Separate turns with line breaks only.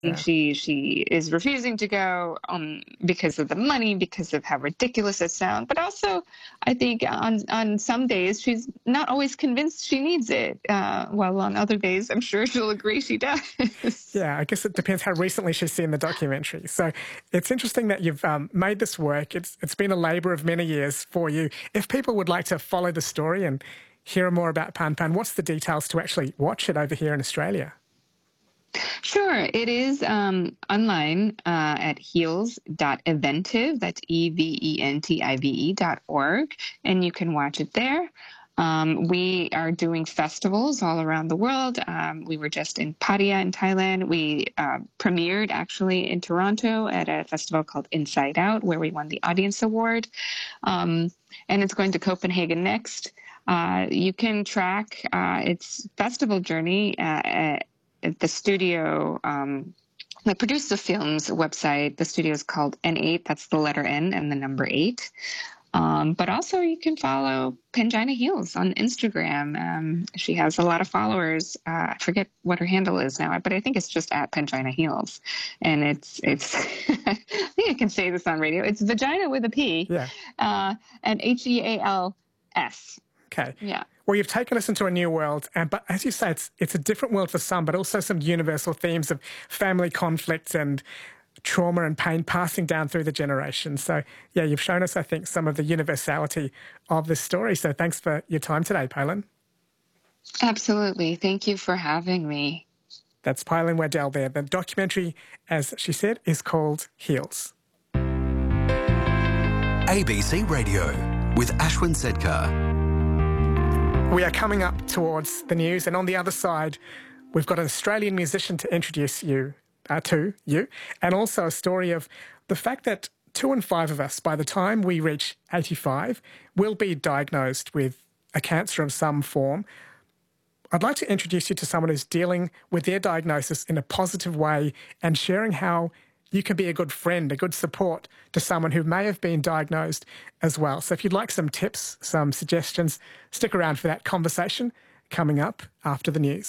Yeah.
She is refusing to go because of the money, because of how ridiculous it sounds. But also, I think on some days she's not always convinced she needs it. While on other days, I'm sure she'll agree she does.
Yeah, I guess it depends how recently she's seen the documentary. So it's interesting that you've made this work. It's been a labour of many years for you. If people would like to follow the story and hear more about Pan Pan, what's the details to actually watch it over here in Australia?
Sure. It is online at heals.eventive. That's eventive.org. And you can watch it there. We are doing festivals all around the world. We were just in Pattaya in Thailand. We premiered actually in Toronto at a festival called Inside Out, where we won the Audience Award. And it's going to Copenhagen next. You can track its festival journey at the studio that produced the film's website. The studio is called N8. That's the letter N and the number 8. But also you can follow Pangina Heals on Instagram. She has a lot of followers. I forget what her handle is now, but I think it's just at Pangina Heals. And it's I think I can say this on radio. It's vagina with a P.
Yeah.
And HEALS.
Okay.
Yeah.
Well, you've taken us into a new world, but as you say, it's a different world for some, but also some universal themes of family conflict and trauma and pain passing down through the generations. So, yeah, you've shown us, I think, some of the universality of this story. So thanks for your time today, Palin.
Absolutely. Thank you for having me.
That's Palin Waddell there. The documentary, as she said, is called Heals.
ABC Radio with Ashwin Sedkar.
We are coming up towards the news, and on the other side, we've got an Australian musician to introduce you to, and also a story of the fact that 2 in 5 of us, by the time we reach 85, will be diagnosed with a cancer of some form. I'd like to introduce you to someone who's dealing with their diagnosis in a positive way and sharing how you can be a good friend, a good support to someone who may have been diagnosed as well. So if you'd like some tips, some suggestions, stick around for that conversation coming up after the news.